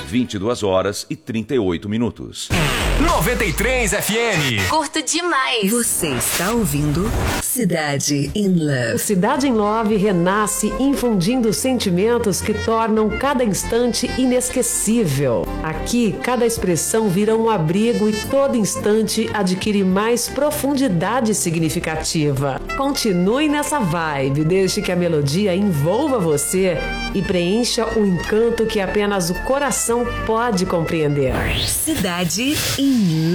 22h38. 93 FM. Curto demais. Você está ouvindo Cidade in Love. O Cidade in Love renasce infundindo sentimentos que tornam cada instante inesquecível. Aqui, cada expressão vira um abrigo e todo instante adquire mais profundidade significativa. Continue nessa vibe, deixe que a melodia envolva você e preencha o encanto que apenas o coração pode compreender. Cidade in